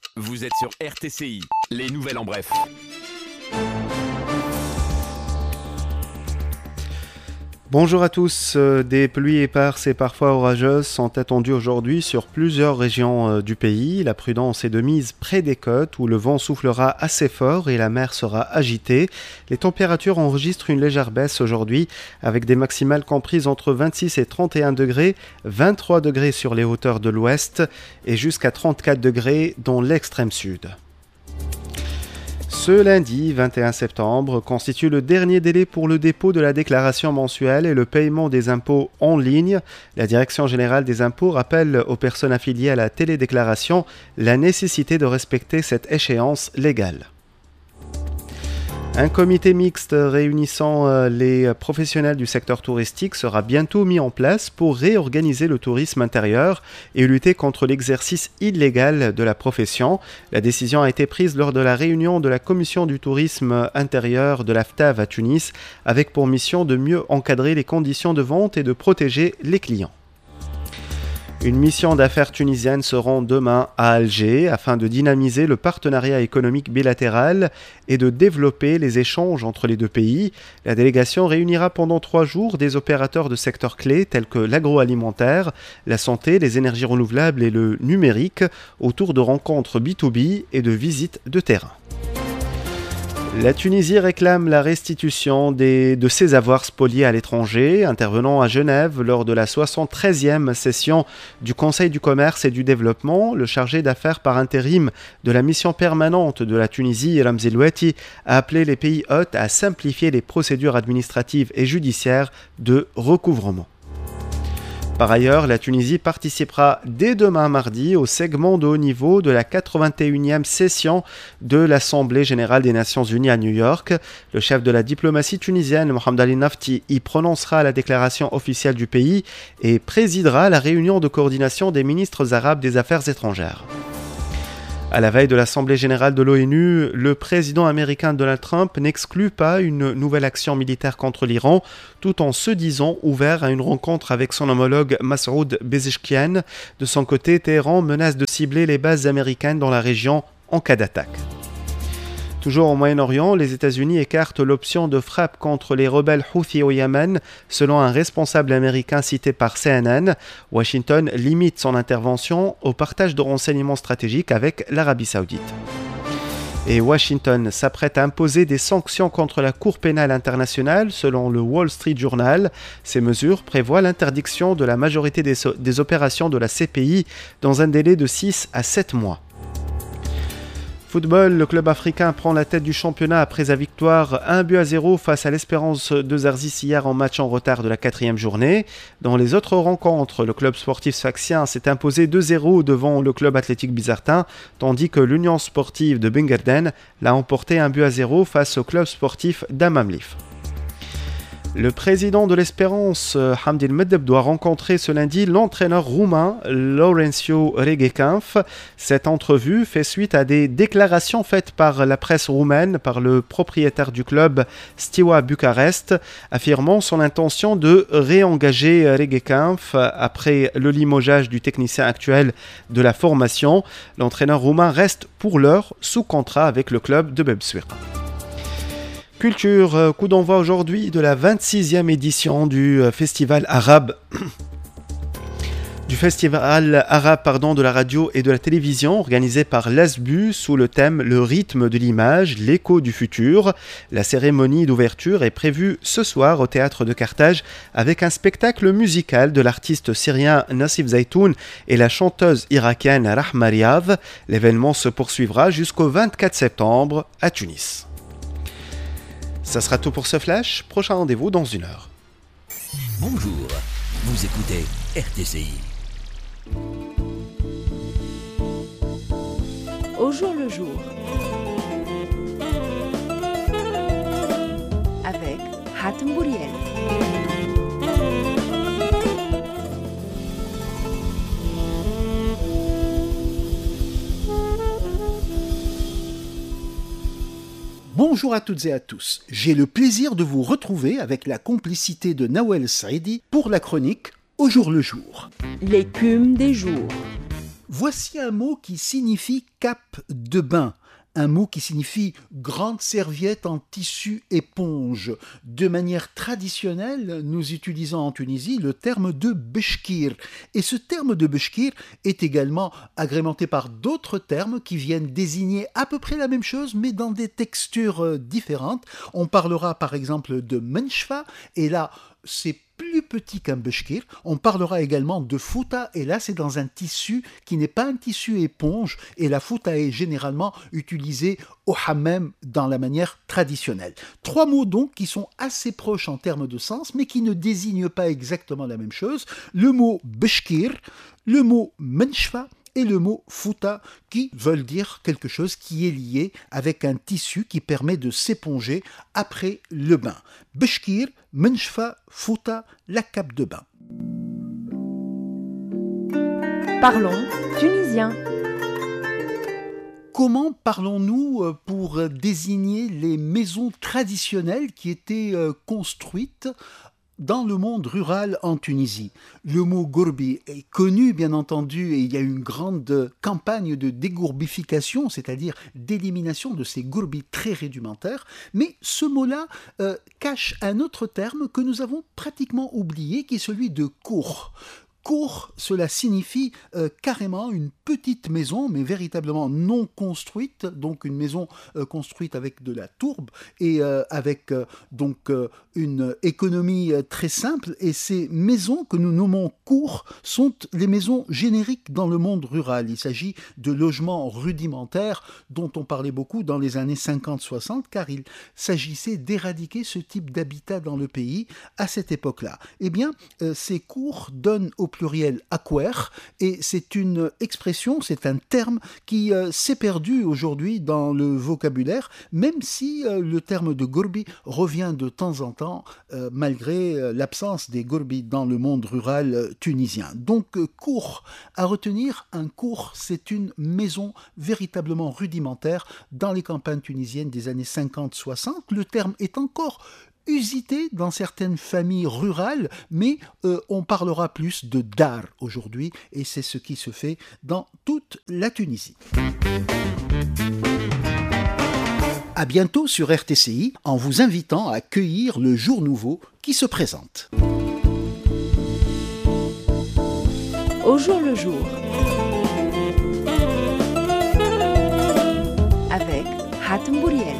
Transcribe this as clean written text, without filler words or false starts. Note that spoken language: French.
Vous êtes sur RTCI, les nouvelles en bref. Bonjour à tous, des pluies éparses et parfois orageuses sont attendues aujourd'hui sur plusieurs régions du pays. La prudence est de mise près des côtes où le vent soufflera assez fort et la mer sera agitée. Les températures enregistrent une légère baisse aujourd'hui avec des maximales comprises entre 26 et 31 degrés, 23 degrés sur les hauteurs de l'ouest et jusqu'à 34 degrés dans l'extrême sud. Ce lundi 21 septembre constitue le dernier délai pour le dépôt de la déclaration mensuelle et le paiement des impôts en ligne. La Direction générale des impôts rappelle aux personnes affiliées à la télédéclaration la nécessité de respecter cette échéance légale. Un comité mixte réunissant les professionnels du secteur touristique sera bientôt mis en place pour réorganiser le tourisme intérieur et lutter contre l'exercice illégal de la profession. La décision a été prise lors de la réunion de la commission du tourisme intérieur de l'AFTAV à Tunis, avec pour mission de mieux encadrer les conditions de vente et de protéger les clients. Une mission d'affaires tunisienne se rend demain à Alger afin de dynamiser le partenariat économique bilatéral et de développer les échanges entre les deux pays. La délégation réunira pendant 3 jours des opérateurs de secteurs clés tels que l'agroalimentaire, la santé, les énergies renouvelables et le numérique autour de rencontres B2B et de visites de terrain. La Tunisie réclame la restitution de ses avoirs spoliés à l'étranger. Intervenant à Genève lors de la 73e session du Conseil du commerce et du développement, le chargé d'affaires par intérim de la mission permanente de la Tunisie, Ramzi Louati, a appelé les pays hôtes à simplifier les procédures administratives et judiciaires de recouvrement. Par ailleurs, la Tunisie participera dès demain mardi au segment de haut niveau de la 81e session de l'Assemblée générale des Nations unies à New York. Le chef de la diplomatie tunisienne, Mohamed Ali Nafti, y prononcera la déclaration officielle du pays et présidera la réunion de coordination des ministres arabes des Affaires étrangères. À la veille de l'Assemblée générale de l'ONU, le président américain Donald Trump n'exclut pas une nouvelle action militaire contre l'Iran, tout en se disant ouvert à une rencontre avec son homologue Masoud Pezeshkian. De son côté, Téhéran menace de cibler les bases américaines dans la région en cas d'attaque. Toujours au Moyen-Orient, les États-Unis écartent l'option de frappe contre les rebelles Houthis au Yémen. Selon un responsable américain cité par CNN, Washington limite son intervention au partage de renseignements stratégiques avec l'Arabie Saoudite. Et Washington s'apprête à imposer des sanctions contre la Cour pénale internationale, selon le Wall Street Journal. Ces mesures prévoient l'interdiction de la majorité des opérations de la CPI dans un délai de 6 à 7 mois. Football, le club africain prend la tête du championnat après sa victoire 1-0 face à l'Espérance de Zarzis hier en match en retard de la 4e journée. Dans les autres rencontres, le club sportif sfaxien s'est imposé 2-0 devant le club athlétique bizartin, tandis que l'Union sportive de Bingerden l'a emporté 1-0 face au club sportif d'Amamlif. Le président de l'Espérance, Hamdi El-Medeb, doit rencontrer ce lundi l'entraîneur roumain Laurențiu Regecanf. Cette entrevue fait suite à des déclarations faites par la presse roumaine, par le propriétaire du club Steaua Bucarest, affirmant son intention de réengager Regecanf après le limogeage du technicien actuel de la formation. L'entraîneur roumain reste pour l'heure sous contrat avec le club de Bebsuira. Culture, coup d'envoi aujourd'hui de la 26e édition du festival arabe de la radio et de la télévision organisé par l'ASBU sous le thème Le rythme de l'image, l'écho du futur. La cérémonie d'ouverture est prévue ce soir au théâtre de Carthage avec un spectacle musical de l'artiste syrien Nassif Zaytoun et la chanteuse irakienne Rahma Riav. L'événement se poursuivra jusqu'au 24 septembre à Tunis. Ça sera tout pour ce flash. Prochain rendez-vous dans 1 heure. Bonjour, vous écoutez RTCI. Au jour le jour. Avec Hatem Bouriel. Bonjour à toutes et à tous. J'ai le plaisir de vous retrouver avec la complicité de Nawel Saidi pour la chronique Au jour le jour. L'écume des jours. Voici un mot qui signifie cape de bain. Un mot qui signifie grande serviette en tissu éponge. De manière traditionnelle, nous utilisons en Tunisie le terme de beshkir. Et ce terme de beshkir est également agrémenté par d'autres termes qui viennent désigner à peu près la même chose, mais dans des textures différentes. On parlera par exemple de menshfa, et là, c'est plus petit qu'un beshkir. On parlera également de fouta, et là c'est dans un tissu qui n'est pas un tissu éponge, et la fouta est généralement utilisée au hammam dans la manière traditionnelle. Trois mots donc qui sont assez proches en termes de sens, mais qui ne désignent pas exactement la même chose. Le mot beshkir, le mot menshfa, et le mot fouta, qui veulent dire quelque chose qui est lié avec un tissu qui permet de s'éponger après le bain. Beshkir, menshfa, fouta, la cape de bain. Parlons tunisien. Comment parlons-nous pour désigner les maisons traditionnelles qui étaient construites dans le monde rural en Tunisie? Le mot gourbi est connu, bien entendu, et il y a une grande campagne de dégourbification, c'est-à-dire d'élimination de ces gourbis très rudimentaires. Mais ce mot-là cache un autre terme que nous avons pratiquement oublié, qui est celui de cour. Cour, cela signifie carrément une petite maison, mais véritablement non construite, donc une maison construite avec de la tourbe et avec donc une économie très simple. Et ces maisons que nous nommons cours sont les maisons génériques dans le monde rural. Il s'agit de logements rudimentaires dont on parlait beaucoup dans les années 50-60, car il s'agissait d'éradiquer ce type d'habitat dans le pays à cette époque-là. Eh bien, ces cours donnent au pluriel aquaire, et c'est une expression, c'est un terme qui s'est perdu aujourd'hui dans le vocabulaire, même si le terme de gourbi revient de temps en temps, malgré l'absence des gourbis dans le monde rural tunisien. Donc, cour à retenir, un cour, c'est une maison véritablement rudimentaire dans les campagnes tunisiennes des années 50-60. Le terme est encore usité dans certaines familles rurales, mais on parlera plus de dar aujourd'hui, et c'est ce qui se fait dans toute la Tunisie. À bientôt sur RTCI, en vous invitant à accueillir le jour nouveau qui se présente. Au jour le jour. Avec Hatem Bouriel.